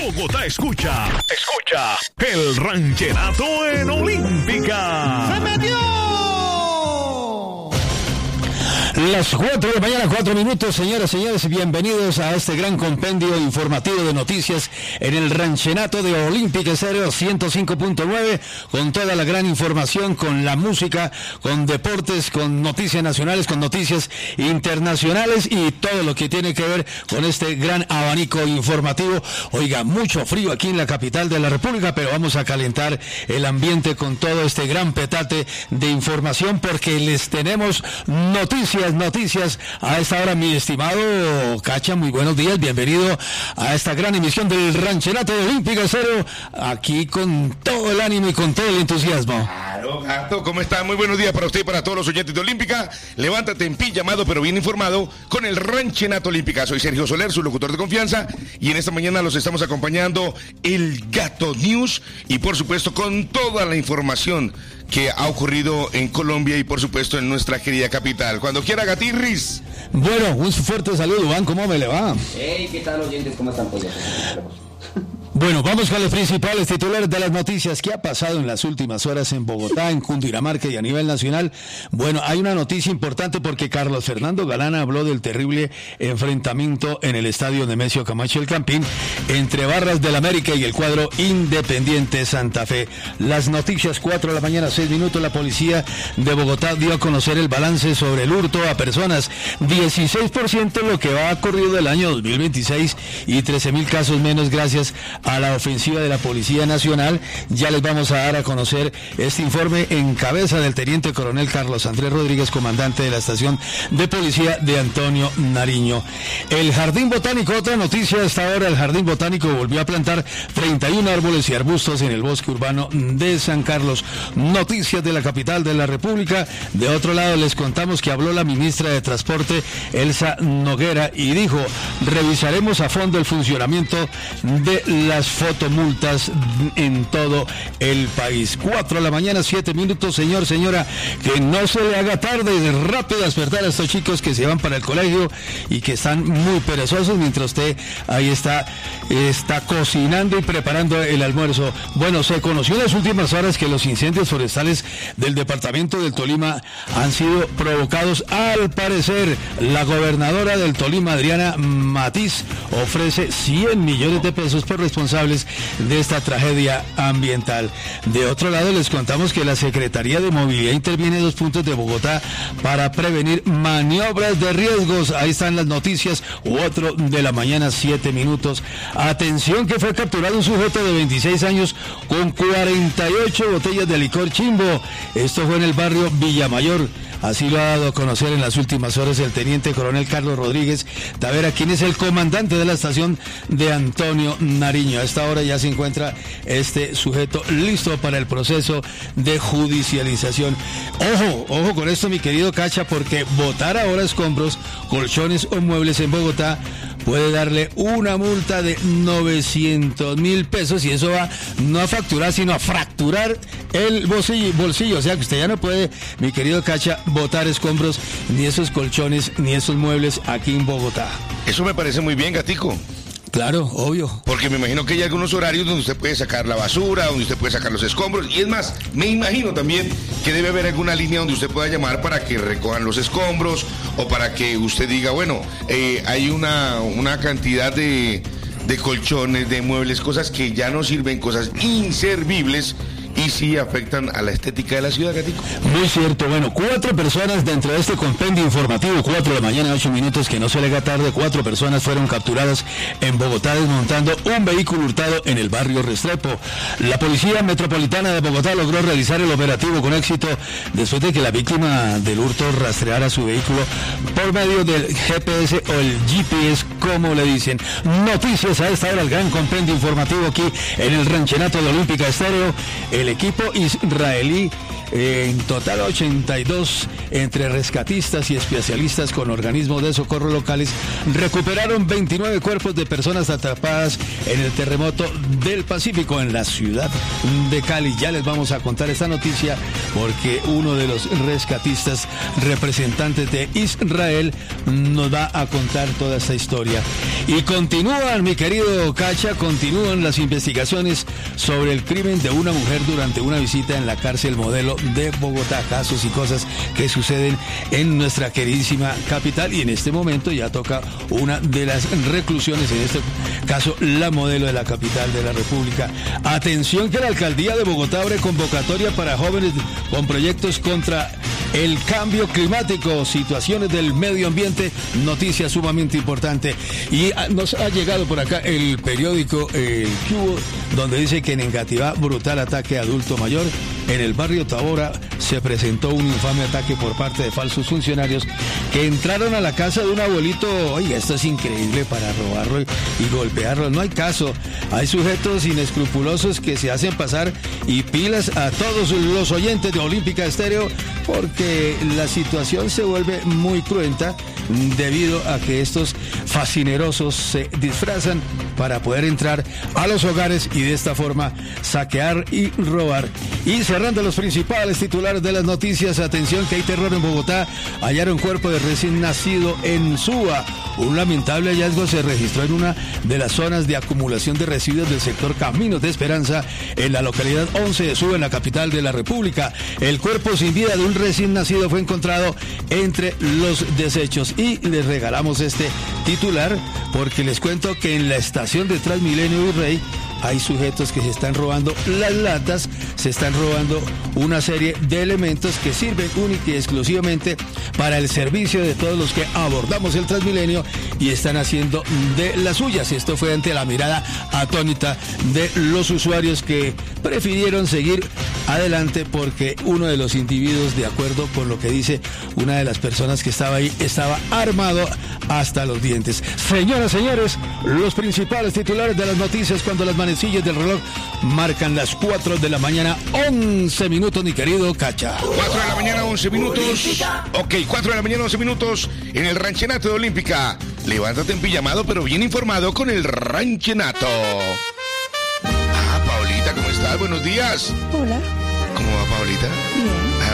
Bogotá escucha el ranchenato en Olímpica. ¡Se metió! Las 4 de la mañana, 4 minutos, señoras y señores, bienvenidos a este gran compendio informativo de noticias en el ranchenato de Olímpica Estéreo 105.9, con toda la gran información, con la música, con deportes, con noticias nacionales, con noticias internacionales y todo lo que tiene que ver con este gran abanico informativo. Oiga, mucho frío aquí en la capital de la República, pero vamos a calentar el ambiente con todo este gran petate de información porque les tenemos noticias a esta hora, mi estimado Cacha. Muy buenos días, bienvenido a esta gran emisión del ranchenato de Olímpica Estéreo, aquí con todo el ánimo y con todo el entusiasmo. Claro, gato, ¿cómo está? Muy buenos días para usted y para todos los oyentes de Olímpica. Levántate en pijamado pero bien informado con el ranchenato Olímpica. Soy Sergio Soler, su locutor de confianza, y en esta mañana los estamos acompañando el Gato News y por supuesto con toda la información que ha ocurrido en Colombia y por supuesto en nuestra querida capital. Cuando quiera, Gatirris. Bueno, un fuerte saludo, Juan, ¿cómo me le va? Hey, ¿qué tal, oyentes? ¿Cómo están todos? Bueno, vamos con los principales titulares de las noticias. ¿Qué ha pasado en las últimas horas en Bogotá, en Cundinamarca y a nivel nacional? Bueno, hay una noticia importante porque Carlos Fernando Galán habló del terrible enfrentamiento en el estadio Nemesio Camacho El Campín entre Barras del América y el cuadro Independiente Santa Fe. Las noticias, 4 de la mañana, 6 minutos. La policía de Bogotá dio a conocer el balance sobre el hurto a personas. 16% lo que va corrido del año 2026 y 13.000 casos menos gracias a la ofensiva de la Policía Nacional. Ya les vamos a dar a conocer este informe en cabeza del teniente coronel Carlos Andrés Rodríguez, comandante de la estación de policía de Antonio Nariño. El Jardín Botánico, otra noticia hasta ahora, el Jardín Botánico volvió a plantar 31 árboles y arbustos en el bosque urbano de San Carlos. Noticias de la capital de la República. De otro lado les contamos que habló la ministra de Transporte, Elsa Noguera, y dijo: revisaremos a fondo el funcionamiento de las fotomultas en todo el país. 4 de la mañana, 7 minutos, señor, señora, que no se le haga tarde, rápido despertar a estos chicos que se van para el colegio y que están muy perezosos mientras usted ahí está cocinando y preparando el almuerzo. Bueno, se conoció en las últimas horas que los incendios forestales del departamento del Tolima han sido provocados, al parecer. La gobernadora del Tolima, Adriana Matiz, ofrece 100 millones de pesos por responsables de esta tragedia ambiental. De otro lado, les contamos que la Secretaría de Movilidad interviene en 2 puntos de Bogotá para prevenir maniobras de riesgos. Ahí están las noticias. 4 de la mañana, 7 minutos. Atención, que fue capturado un sujeto de 26 años con 48 botellas de licor Chimbo. Esto fue en el barrio Villamayor. Así lo ha dado a conocer en las últimas horas el teniente coronel Carlos Rodríguez Tavera, quien es el comandante de la estación de Antonio Nariño. A esta hora ya se encuentra este sujeto listo para el proceso de judicialización. Ojo con esto, mi querido Cacha, porque botar ahora escombros, colchones o muebles en Bogotá puede darle una multa de 900.000 pesos, y eso va no a facturar, sino a fracturar el bolsillo. O sea que usted ya no puede, mi querido Cacha, botar escombros, ni esos colchones, ni esos muebles aquí en Bogotá. Eso me parece muy bien, Gatico. Claro, obvio. Porque me imagino que hay algunos horarios donde usted puede sacar la basura, donde usted puede sacar los escombros. Y es más, me imagino también que debe haber alguna línea donde usted pueda llamar para que recojan los escombros, o para que usted diga, bueno, hay una cantidad de colchones, de muebles, cosas que ya no sirven, cosas inservibles, y sí afectan a la estética de la ciudad, Gatico. Muy cierto. Bueno, 4 personas dentro de este compendio informativo, 4 de la mañana, 8 minutos, que no se le haga tarde. 4 personas fueron capturadas en Bogotá desmontando un vehículo hurtado en el barrio Restrepo. La Policía Metropolitana de Bogotá logró realizar el operativo con éxito después de que la víctima del hurto rastreara su vehículo por medio del GPS o el GPS, como le dicen. Noticias a esta hora, el gran compendio informativo aquí en el ranchenato de Olímpica Estéreo. El equipo israelí En total 82 entre rescatistas y especialistas con organismos de socorro locales recuperaron 29 cuerpos de personas atrapadas en el terremoto del Pacífico en la ciudad de Cali. Ya les vamos a contar esta noticia porque uno de los rescatistas representantes de Israel nos va a contar toda esta historia. Y continúan, mi querido Cacha, continúan las investigaciones sobre el crimen de una mujer durante una visita en la cárcel Modelo de Bogotá, casos y cosas que suceden en nuestra queridísima capital, y en este momento ya toca una de las reclusiones, en este caso la Modelo de la capital de la República. Atención que la alcaldía de Bogotá abre convocatoria para jóvenes con proyectos contra el cambio climático, situaciones del medio ambiente, noticia sumamente importante. Y nos ha llegado por acá el periódico El Cubo, donde dice que en Engativá, brutal ataque a adulto mayor. En el barrio Tabora se presentó un infame ataque por parte de falsos funcionarios que entraron a la casa de un abuelito. Oiga, esto es increíble, para robarlo y golpearlo. No hay caso. Hay sujetos inescrupulosos que se hacen pasar, y pilas a todos los oyentes de Olímpica Estéreo, porque la situación se vuelve muy cruenta debido a que estos fascinerosos se disfrazan para poder entrar a los hogares y de esta forma saquear y robar. Y cerrando los principales titulares de las noticias, atención que hay terror en Bogotá. Hallaron cuerpo de recién nacido en Suba. Un lamentable hallazgo se registró en una de las zonas de acumulación de residuos del sector Caminos de Esperanza, en la localidad 11 de Suba, en la capital de la República. El cuerpo sin vida de un recién nacido fue encontrado entre los desechos. Y les regalamos este titular porque les cuento que en la estación de Transmilenio Virrey hay sujetos que se están robando las latas, se están robando una serie de elementos que sirven única y exclusivamente para el servicio de todos los que abordamos el Transmilenio, y están haciendo de las suyas. Esto fue ante la mirada atónita de los usuarios, que prefirieron seguir adelante porque uno de los individuos, de acuerdo con lo que dice una de las personas que estaba ahí, estaba armado hasta los dientes. Señoras, señores, los principales titulares de las noticias cuando las manecillas del reloj marcan las 4 de la mañana, 11 minutos, mi querido Cacha. 4 de la mañana, 11 minutos. Ok, 4 de la mañana, 11 minutos en el Ranchenato de Olímpica. Levántate en pijamado, pero bien informado con el Ranchenato. Ah, Paulita, ¿cómo estás? Buenos días. Hola. ¿Cómo va, Paulita? Bien.